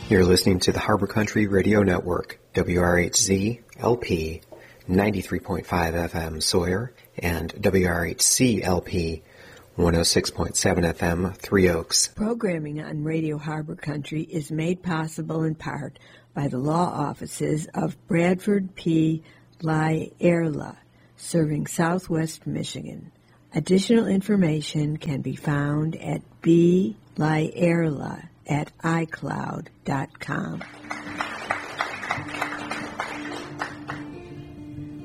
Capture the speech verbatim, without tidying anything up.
You're listening to the Harbor Country Radio Network, W R H Z L P ninety-three point five F M Sawyer and W R H C L P one oh six point seven F M Three Oaks. Programming on Radio Harbor Country is made possible in part by the law offices of Bradford P. Lyerla, serving Southwest Michigan. Additional information can be found at b lyerla at i cloud dot com.